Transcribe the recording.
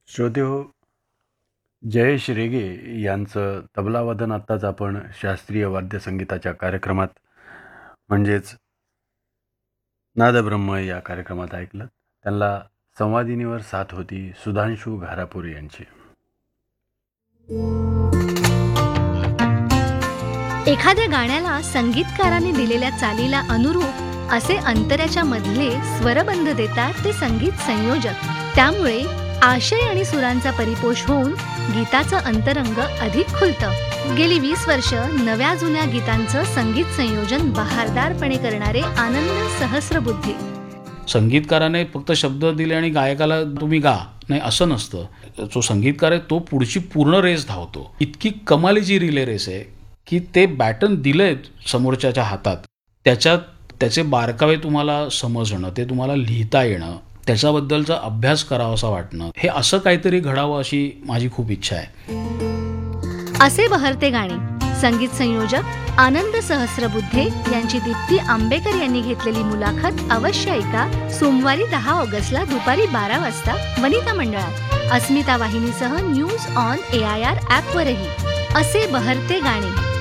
श्रोतेहो, जयेश रेगे यांचं तबलावादन आत्ताच आपण शास्त्रीय वाद्यसंगीताच्या कार्यक्रमात म्हणजेच नादब्रह्म या कार्यक्रमात ऐकलं. त्यांना संवादिनीवर साथ होती सुधांशू घारापूर यांची. एखाद्या गाण्याला संगीतकाराने दिलेल्या चालीला अनुरूप असे अंतऱ्याच्या मधले स्वरबंध देतात ते संगीत संयोजक. त्यामुळे आशय आणि सुरांचा परिपोष होऊन गीताचं अंतरंग अधिक खुलतं. गेली 20 वर्ष नव्या जुन्या गीतांचं संगीत संयोजन बहारदारपणे करणारे आनंद सहस्रबुद्धे. संगीतकाराने फक्त शब्द दिले आणि गायकाला तुम्ही गा, नाही असं नसतं. जो संगीतकार आहे तो पुढची पूर्ण रेस धावतो. इतकी कमालीची रिले रेस आहे की ते बॅटन दिलंय समोरच्याच्या हातात, त्याच्यात त्याचे बारकावे तुम्हाला समजणं, ते तुम्हाला लिहिता येणं, त्याच्याबद्दलचा अभ्यास करावासा वाटणं, हे असं काहीतरी घडावं अशी माझी खूप इच्छा आहे. असे बहरते गाणे. संगीत संयोजक आनंद सहस्रबुद्धे यांची दीप्ती आंबेकर यांनी घेतलेली मुलाखत अवश्य ऐका. सोमवारी 10 ऑगस्टला दुपारी 12 वाजता वनिता मंडळात अस्मिता वाहिनीसह न्यूज ऑन AIR ॲपवरही. असे बहरते गाणे.